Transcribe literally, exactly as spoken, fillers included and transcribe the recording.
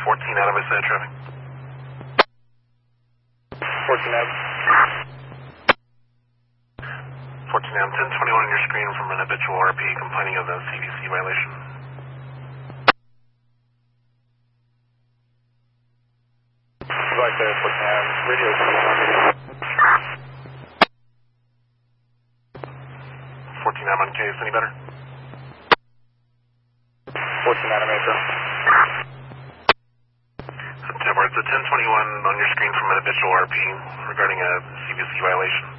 fourteen out of I said traffic. fourteen out. fourteen out, ten twenty-one on your screen from an habitual R P complaining of a C V C violation. Right there, fourteen out. Radio two. fourteen out on case, any better? fourteen out of Metro. September, it's a ten twenty-one on your screen from an habitual R P regarding a C V C violation.